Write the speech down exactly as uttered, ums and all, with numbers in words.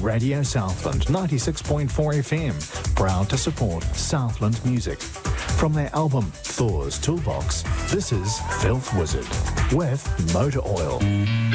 Radio Southland ninety-six point four F M, proud to support Southland music. From their album Thor's Toolbox, this is Filth Wizard with Motor Oil.